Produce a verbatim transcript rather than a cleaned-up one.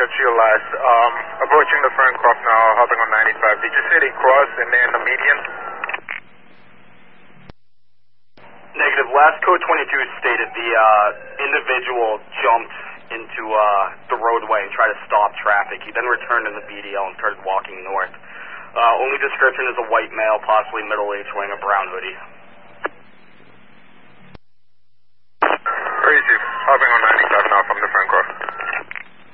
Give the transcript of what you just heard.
catch you last. Um, approaching the Ferncroft now, hopping on ninety-five. Did you say they crossed and then the median? Negative. Last code twenty-two stated the uh, individual jumped into uh, the roadway and tried to stop traffic. He then returned in the B D L and started walking north. Uh, only description is a white male, possibly middle-aged, wearing a brown hoodie.